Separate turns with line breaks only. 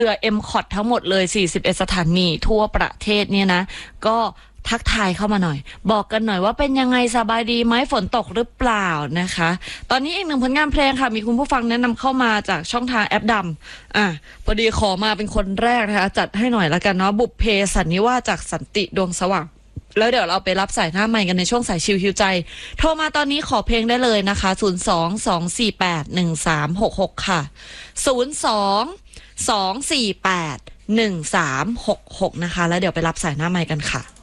รือ MCOT ทั้งหมดเลย41สถานีทั่วประเทศเนี่ยนะก็ทักทายเข้ามาหน่อยบอกกันหน่อยว่าเป็นยังไงสบายดีไหมฝนตกหรือเปล่านะคะตอนนี้อีกหนึ่งผลงานเพลงค่ะมีคุณผู้ฟังแนะนำเข้ามาจากช่องทางแอปดำพอดีขอมาเป็นคนแรกนะคะจัดให้หน่อยละกันเนาะบุพเพสันนิวาสจากสันติดวงสว่างแล้วเดี๋ยวเราไปรับสายหน้าใหม่กันในช่วงสายชิวฮิวใจโทรมาตอนนี้ขอเพลงได้เลยนะคะ02-248-1366ค่ะ02-248-1366นะคะแล้วเดี๋ยวไปรับสายหน้าใหม่กันค่ะ